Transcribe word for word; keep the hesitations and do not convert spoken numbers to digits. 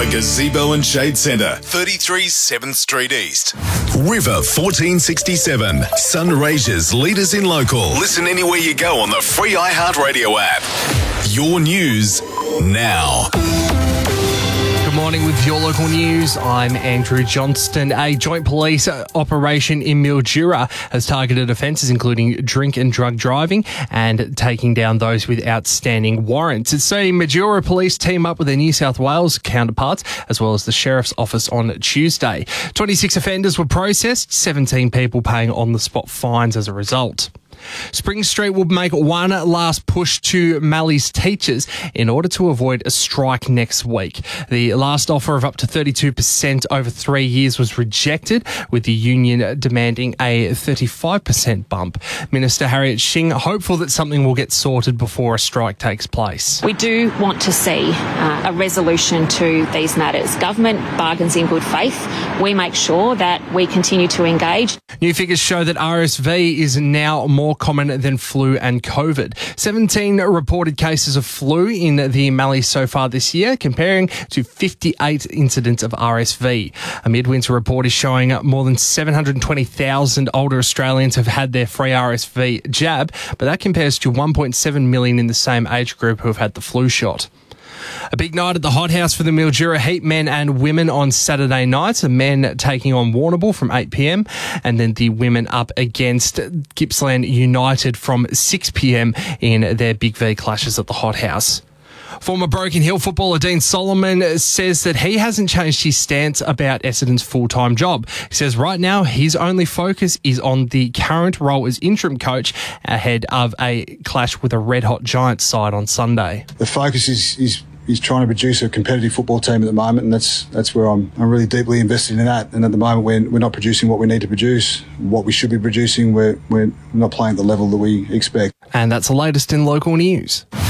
The Gazebo and Shade Centre, thirty-three seventh Street East. River fourteen sixty-seven, Sunraysia's leaders in local. Listen anywhere you go on the free iHeartRadio app. Your news now. Good morning with your local news. I'm Andrew Johnston. A joint police operation in Mildura has targeted offences including drink and drug driving and taking down those with outstanding warrants. It's saying Mildura police team up with their New South Wales counterparts as well as the Sheriff's Office on Tuesday. twenty-six offenders were processed, seventeen people paying on-the-spot fines as a result. Spring Street will make one last push to Mallee's teachers in order to avoid a strike next week. The last offer of up to thirty-two percent over three years was rejected, with the union demanding a thirty-five percent bump. Minister Harriet Shing hopeful that something will get sorted before a strike takes place. We do want to see uh, a resolution to these matters. Government bargains in good faith. We make sure that we continue to engage. New figures show that R S V is now more common than flu and COVID. seventeen reported cases of flu in the Mallee so far this year, comparing to fifty-eight incidents of R S V. A midwinter report is showing more than seven hundred twenty thousand older Australians have had their free R S V jab, but that compares to one point seven million in the same age group who have had the flu shot. A big night at the Hot House for the Mildura Heat men and women on Saturday night. The men taking on Warrnambool from eight p.m. and then the women up against Gippsland United from six p.m. in their Big V clashes at the Hot House. Former Broken Hill footballer Dean Solomon says that he hasn't changed his stance about Essendon's full-time job. He says right now his only focus is on the current role as interim coach ahead of a clash with a red-hot Giants side on Sunday. The focus is... is He's trying to produce a competitive football team at the moment, and that's that's where I'm I'm really deeply invested in that. And at the moment, we're, we're not producing what we need to produce, what we should be producing. We're we're not playing at the level that we expect. And that's the latest in local news.